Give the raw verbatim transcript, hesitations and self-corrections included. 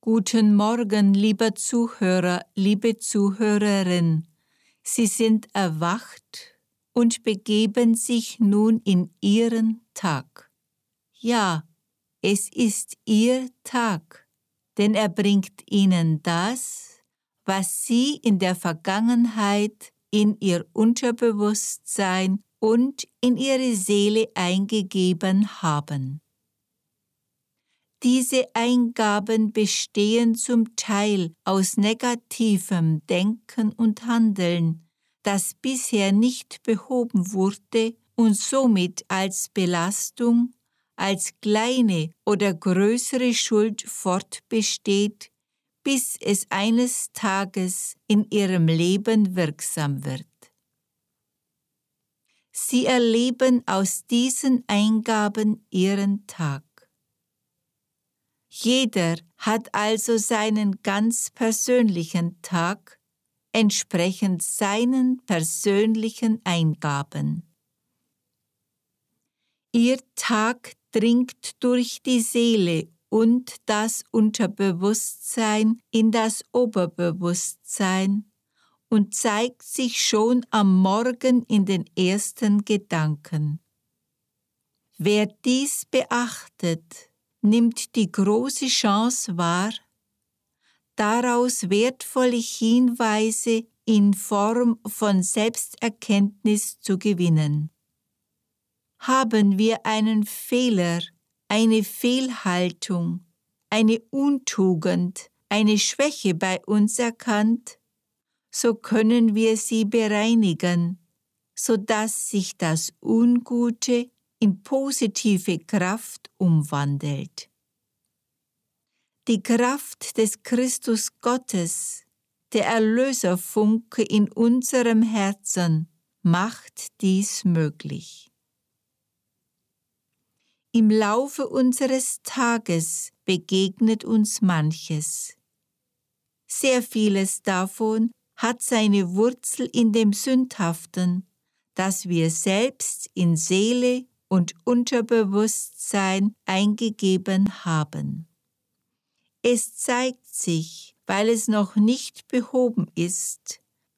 Guten Morgen, lieber Zuhörer, liebe Zuhörerin. Sie sind erwacht und begeben sich nun in Ihren Tag. Ja, es ist Ihr Tag, denn er bringt Ihnen das, was Sie in der Vergangenheit in Ihr Unterbewusstsein und in Ihre Seele eingegeben haben. Diese Eingaben bestehen zum Teil aus negativem Denken und Handeln, das bisher nicht behoben wurde und somit als Belastung, als kleine oder größere Schuld fortbesteht, bis es eines Tages in ihrem Leben wirksam wird. Sie erleben aus diesen Eingaben ihren Tag. Jeder hat also seinen ganz persönlichen Tag, entsprechend seinen persönlichen Eingaben. Ihr Tag dringt durch die Seele und das Unterbewusstsein in das Oberbewusstsein und zeigt sich schon am Morgen in den ersten Gedanken. Wer dies beachtet, nimmt die große Chance wahr, daraus wertvolle Hinweise in Form von Selbsterkenntnis zu gewinnen. Haben wir einen Fehler, eine Fehlhaltung, eine Untugend, eine Schwäche bei uns erkannt, so können wir sie bereinigen, sodass sich das Ungute in positive Kraft umwandelt. Die Kraft des Christus Gottes, der Erlöserfunke in unserem Herzen, macht dies möglich. Im Laufe unseres Tages begegnet uns manches. Sehr vieles davon hat seine Wurzel in dem Sündhaften, das wir selbst in Seele und Unterbewusstsein eingegeben haben. Es zeigt sich, weil es noch nicht behoben ist,